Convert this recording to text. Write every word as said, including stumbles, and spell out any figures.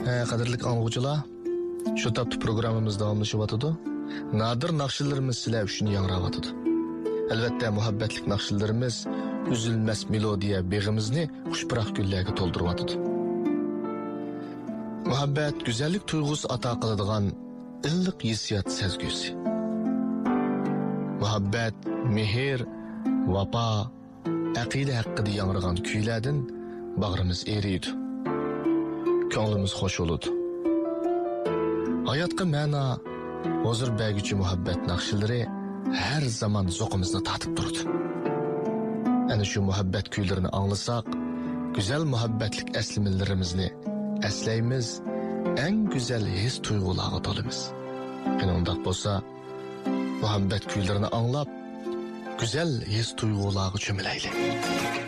Qadrlik anglag'uchilar, shu topda programmamiz davomlashyapti. Nadir naqshlarimiz sizlar uchun yangrayapti. Albatta, muhabbatlik naqshlarimiz uzilmas melodiya beg'imizni xushpuroq kunlarga to'ldiryapti. Muhabbat go'zallik tuyg'usi ato qiladigan illiq hissiyot sezgusi. Muhabbat, mehr, vafo, aqida haqida yangragan kuylardan bag'rimiz eriydi. Ko'nglimiz xo'sh bo'ladi. Hayotga ma'no, hozir berguchi muhabbat naqshlari har zaman zo'qimizni tatib turdi. Ana shu muhabbat kuylarini anglasak, go'zal muhabbatlik aslimalarimizni aslaymiz, eng go'zal his tuyg'ularga to'lamiz. Qani undaq bo'lsa, muhabbat kuylarini anglab, go'zal his tuyg'ularga cho'milaylik.